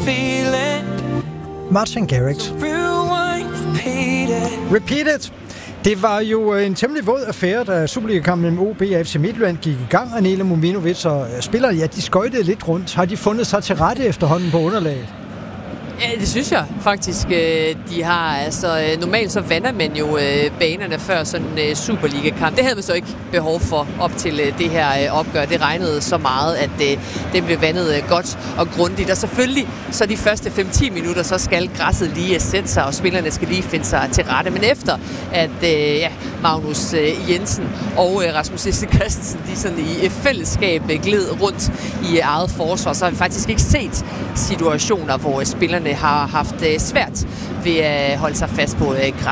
Martin Garrix. Repeat it. Det var jo en temmelig våd affære, da Superliga-kampen mellem OB og FC Midtjylland gik i gang, og Nele Muminovic og spillerne, ja, de skøjtede lidt rundt. Har de fundet sig til rette efterhånden på underlaget? Ja, det synes jeg faktisk, de har. Altså, normalt så vander man jo banerne før sådan en Superliga-kamp. Det havde man så ikke behov for op til det her opgør. Det regnede så meget, at det blev vandet godt og grundigt. Og selvfølgelig, så de første 5-10 minutter, så skal græsset lige sætte sig, og spillerne skal lige finde sig til rette. Men efter, at Magnus Jensen og Rasmus Esse Christensen, de sådan i fællesskab gled rundt i eget forsvar, så har vi faktisk ikke set situationer, hvor spillerne har haft svært ved at holde sig fast på græsset.